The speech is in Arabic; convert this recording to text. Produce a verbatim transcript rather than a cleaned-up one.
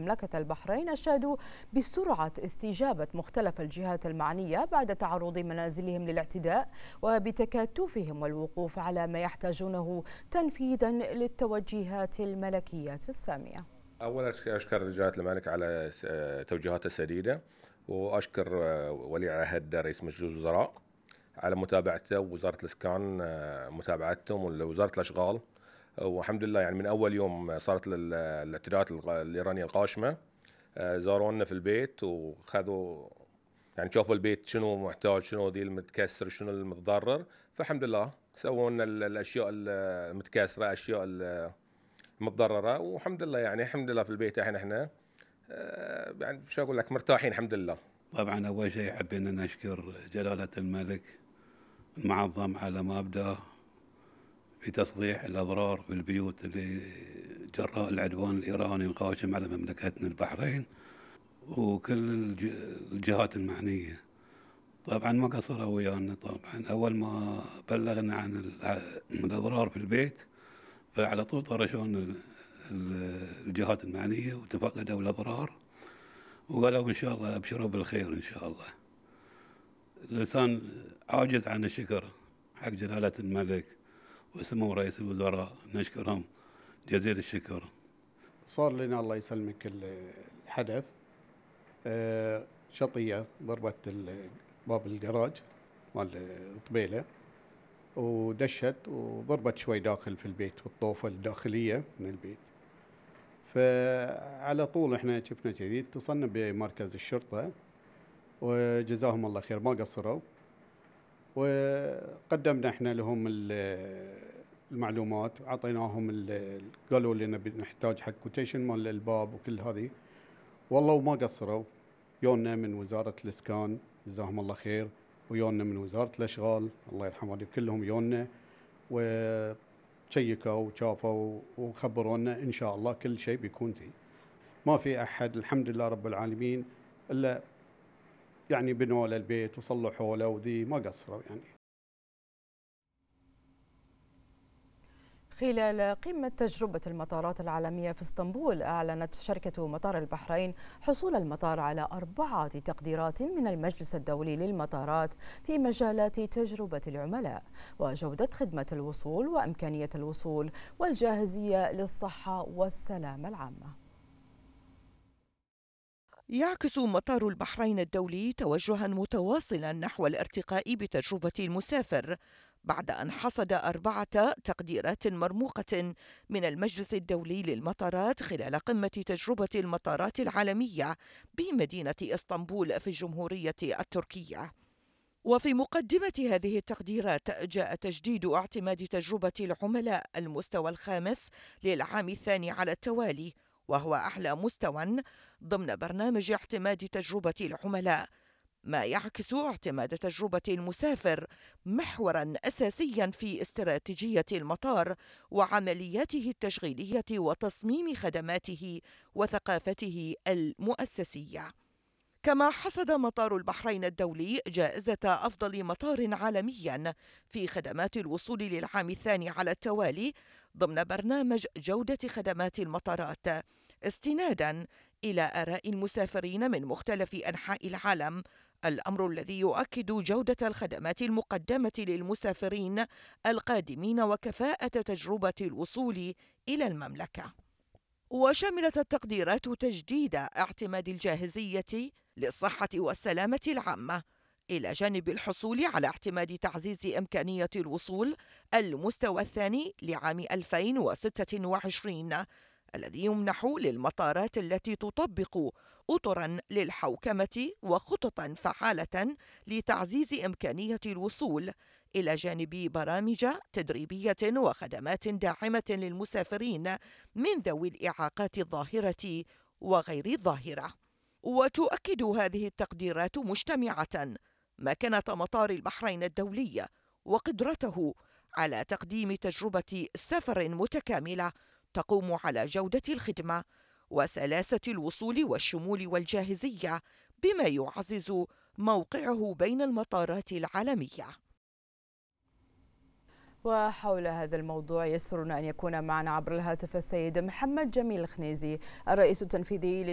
مملكة البحرين أشادوا بسرعة استجابة مختلف الجهات المعنية بعد تعرض منازلهم للاعتداء، وبتكاتفهم والوقوف على ما يحتاجونه تنفيذا للتوجيهات الملكية السامية. أولا أشكر رجالة الملك على توجيهات السديدة، وأشكر ولي عهد رئيس مجلس الوزراء على متابعته، ووزارة الإسكان متابعتهم، ووزارة الأشغال. والحمد لله يعني من أول يوم صارت الاعتداءات الإيرانية القاشمة زارونا في البيت، وخذوا يعني شوفوا البيت شنو محتاج، شنو دي المتكسر، شنو المتضرر. فالحمد لله سووا لنا الأشياء المتكسرة، أشياء متضرره، والحمد لله يعني الحمد لله في البيت الحين احنا يعني شو اقول لك مرتاحين الحمد لله. طبعا اول شيء حبينا نشكر جلاله الملك المعظم على ما ابداه في تصليح الاضرار في البيوت اللي جراء العدوان الايراني القاشم على مملكتنا البحرين، وكل الجهات المعنيه طبعا ما قصروا ويانا. طبعا اول ما بلغنا عن الاضرار في البيت فعلى طول طرشون الجهات المعنية وتفقدوا الأضرار، وقالوا إن شاء الله أبشروا بالخير إن شاء الله. اللسان عاجز عن الشكر حق جلالة الملك وسمو رئيس الوزراء، نشكرهم جزيل الشكر. صار لنا الله يسلمك الحدث شطية ضربت باب الجراج مال طبيلة ودشت وضربت شوي داخل في البيت والطوفة الداخلية من البيت. فعلى طول احنا شفنا كذي، اتصلنا بمركز الشرطة وجزاهم الله خير ما قصروا، وقدمنا احنا لهم المعلومات وعطيناهم، قالوا لنا بنحتاج حق كوتيشن مال الباب وكل هذه، والله وما قصروا. يونا من وزارة الإسكان جزاهم الله خير، ويونا من وزارة الأشغال الله يرحمه، كلهم يونا وشيكوا وشافوا وخبرونا إن شاء الله كل شيء بيكون زي. ما في أحد الحمد لله رب العالمين إلا يعني بنوا له البيت وصلحوا له وذي، ما قصروا يعني. خلال قمة تجربة المطارات العالمية في اسطنبول، أعلنت شركة مطار البحرين حصول المطار على أربعة تقديرات من المجلس الدولي للمطارات في مجالات تجربة العملاء وجودة خدمة الوصول وإمكانية الوصول والجاهزية للصحة والسلامة العامة. يعكس مطار البحرين الدولي توجها متواصلا نحو الارتقاء بتجربة المسافر بعد أن حصد أربعة تقديرات مرموقة من المجلس الدولي للمطارات خلال قمة تجربة المطارات العالمية بمدينة اسطنبول في الجمهورية التركية. وفي مقدمة هذه التقديرات جاء تجديد اعتماد تجربة العملاء المستوى الخامس للعام الثاني على التوالي، وهو أعلى مستوى ضمن برنامج اعتماد تجربة العملاء، ما يعكس اعتماد تجربة المسافر محورا أساسيا في استراتيجية المطار وعملياته التشغيلية وتصميم خدماته وثقافته المؤسسية. كما حصد مطار البحرين الدولي جائزة أفضل مطار عالميا في خدمات الوصول للعام الثاني على التوالي ضمن برنامج جودة خدمات المطارات، استنادا إلى آراء المسافرين من مختلف أنحاء العالم، الأمر الذي يؤكد جودة الخدمات المقدمة للمسافرين القادمين وكفاءة تجربة الوصول إلى المملكة. وشملت التقديرات تجديد اعتماد الجاهزية للصحة والسلامة العامة، إلى جانب الحصول على اعتماد تعزيز إمكانية الوصول المستوى الثاني لعام ألفين وستة وعشرين، الذي يمنح للمطارات التي تطبق أطرا للحوكمة وخططا فعالة لتعزيز إمكانية الوصول، إلى جانب برامج تدريبية وخدمات داعمة للمسافرين من ذوي الإعاقات الظاهرة وغير الظاهرة. وتؤكد هذه التقديرات مجتمعة مكانة مطار البحرين الدولي وقدرته على تقديم تجربة سفر متكاملة تقوم على جودة الخدمة وسلاسة الوصول والشمول والجاهزية، بما يعزز موقعه بين المطارات العالمية. وحول هذا الموضوع يسرنا أن يكون معنا عبر الهاتف السيد محمد جميل الخنيزي، الرئيس التنفيذي